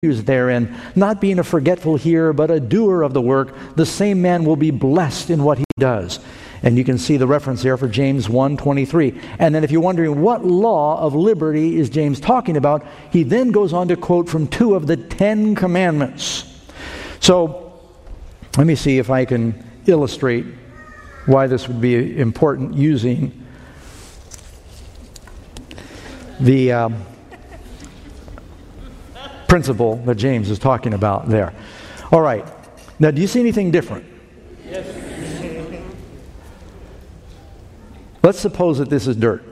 therein, not being a forgetful hearer, but a doer of the work, the same man will be blessed in what he does. And you can see the reference there for James 1:23. And then if you're wondering what law of liberty is James talking about, he then goes on to quote from 2 of the 10 commandments. So let me see if I can illustrate why this would be important using the principle that James is talking about there. All right. Now, do you see anything different? Yes. Let's suppose that this is dirt.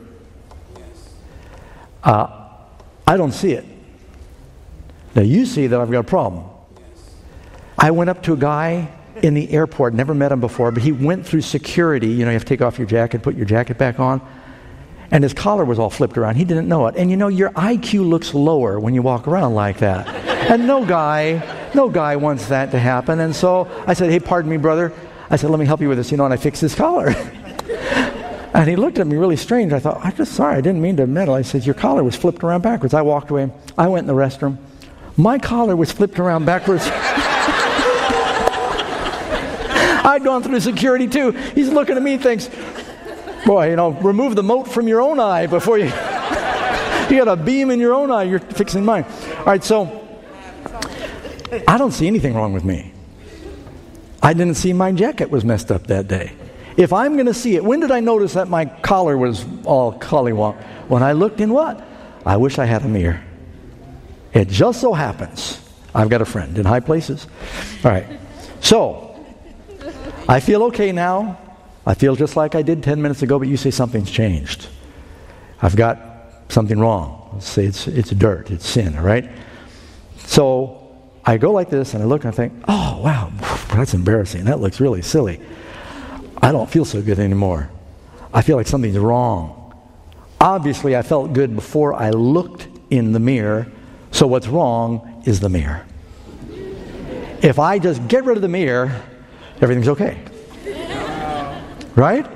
I don't see it. Now, you see that I've got a problem. I went up to a guy in the airport, never met him before, but he went through security. You know, you have to take off your jacket, put your jacket back on. And his collar was all flipped around. He didn't know it. And you know, your IQ looks lower when you walk around like that. And no guy wants that to happen. And so I said, "Hey, pardon me, brother." I said, "Let me help you with this." And I fixed his collar. And he looked at me really strange. I thought, "I'm just sorry. I didn't mean to meddle." I said, "Your collar was flipped around backwards." I walked away. I went in the restroom. My collar was flipped around backwards. I'd gone through security too. He's looking at me and thinks, "Boy, remove the mote from your own eye before you got a beam in your own eye, you're fixing mine." All right, so I don't see anything wrong with me. I didn't see my jacket was messed up that day. If I'm going to see it, when did I notice that my collar was all collywonk? When I looked in what? I wish I had a mirror. It just so happens I've got a friend in high places. All right, so I feel okay now. I feel just like I did 10 minutes ago, but you say something's changed. I've got something wrong. Let's say it's dirt, it's sin, all right? So I go like this, and I look, and I think, "Oh, wow, that's embarrassing. That looks really silly. I don't feel so good anymore. I feel like something's wrong." Obviously, I felt good before I looked in the mirror, so what's wrong is the mirror. If I just get rid of the mirror, everything's okay. Right?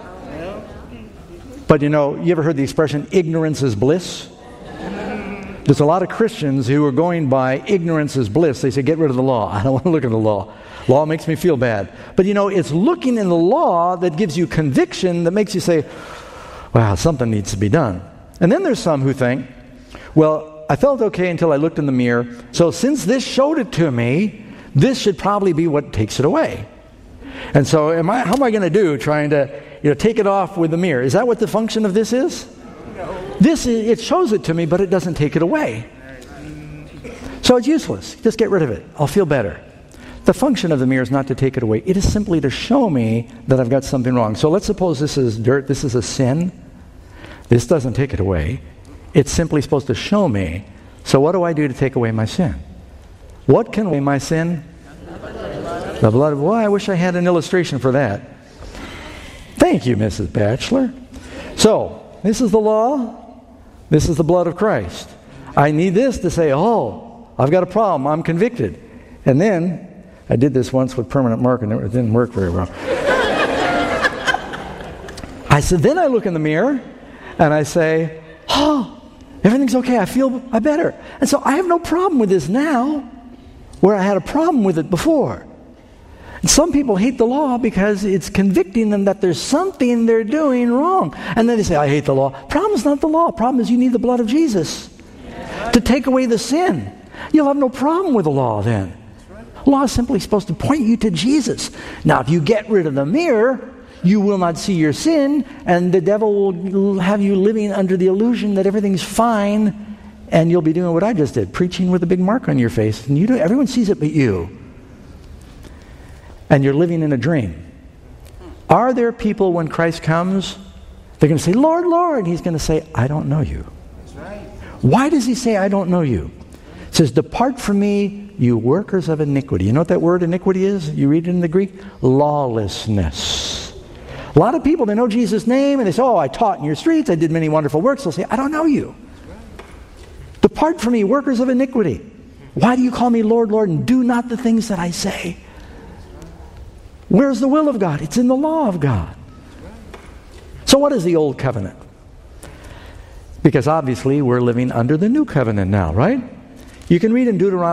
But you ever heard the expression, ignorance is bliss? There's a lot of Christians who are going by ignorance is bliss. They say, get rid of the law. I don't want to look at the law. Law makes me feel bad. But it's looking in the law that gives you conviction, that makes you say, wow, something needs to be done. And then there's some who think, well, I felt okay until I looked in the mirror. So since this showed it to me, this should probably be what takes it away. And so how am I going to do trying to take it off with the mirror? Is that what the function of this is? No. It shows it to me, but it doesn't take it away. So it's useless. Just get rid of it. I'll feel better. The function of the mirror is not to take it away. It is simply to show me that I've got something wrong. So let's suppose this is dirt. This is a sin. This doesn't take it away. It's simply supposed to show me. So what do I do to take away my sin? What can away my sin? The blood of... Well, I wish I had an illustration for that. Thank you, Mrs. Batchelor. So, this is the law. This is the blood of Christ. I need this to say, oh, I've got a problem. I'm convicted. And then, I did this once with permanent marker, and it didn't work very well. Then I look in the mirror, and I say, oh, everything's okay. I feel better. And so I have no problem with this now, where I had a problem with it before. And some people hate the law because it's convicting them that there's something they're doing wrong. And then they say, I hate the law. Problem is not the law. Problem is you need the blood of Jesus to take away the sin. You'll have no problem with the law then. Law is simply supposed to point you to Jesus. Now, if you get rid of the mirror, you will not see your sin, and the devil will have you living under the illusion that everything's fine, and you'll be doing what I just did, preaching with a big mark on your face. And everyone sees it but you. And you're living in a dream. Are there people when Christ comes, they're going to say, Lord, Lord. He's going to say, I don't know you. That's right. Why does he say, I don't know you? It says, depart from me, you workers of iniquity. You know what that word iniquity is? You read it in the Greek? Lawlessness. A lot of people, they know Jesus' name, and they say, oh, I taught in your streets, I did many wonderful works. They'll say, I don't know you. Depart from me, workers of iniquity. Why do you call me Lord, Lord, and do not the things that I say? Where's the will of God? It's in the law of God. So what is the old covenant? Because obviously we're living under the new covenant now, right? You can read in Deuteronomy